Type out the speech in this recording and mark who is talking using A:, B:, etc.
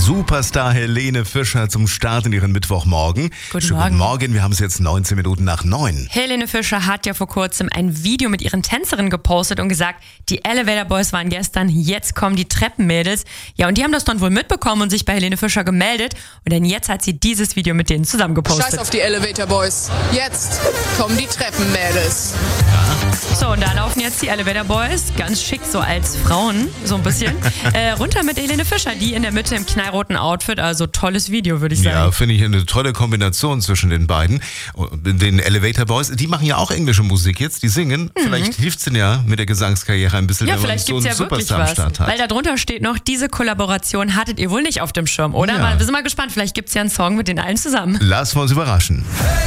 A: Superstar Helene Fischer zum Start in ihren Mittwochmorgen.
B: Guten
A: Morgen, wir haben es jetzt 19 Minuten nach 9.
B: Helene Fischer hat ja vor kurzem ein Video mit ihren Tänzerinnen gepostet und gesagt, die Elevator Boys waren gestern, jetzt kommen die Treppenmädels. Ja, und die haben das dann wohl mitbekommen und sich bei Helene Fischer gemeldet. Und dann jetzt hat sie dieses Video mit denen zusammen gepostet.
C: Scheiß auf die Elevator Boys. Jetzt kommen die Treppenmädels.
B: So, und da laufen jetzt die Elevator Boys, ganz schick, so als Frauen, so ein bisschen, runter mit Helene Fischer, die in der Mitte im knallroten Outfit, also tolles Video, würde ich sagen.
A: Ja, finde ich eine tolle Kombination zwischen den beiden. Den Elevator Boys, die machen ja auch englische Musik jetzt, die singen. Vielleicht hilft es ihnen ja mit der Gesangskarriere ein bisschen,
B: Ja,
A: wenn man
B: vielleicht
A: so
B: gibt's
A: einen
B: ja wirklich
A: Superstar am
B: was,
A: Start hat.
B: weil da drunter steht noch, diese Kollaboration hattet ihr wohl nicht auf dem Schirm, oder?
A: Ja.
B: Wir sind mal gespannt, vielleicht gibt es ja einen Song mit den allen zusammen.
A: Lassen wir uns überraschen.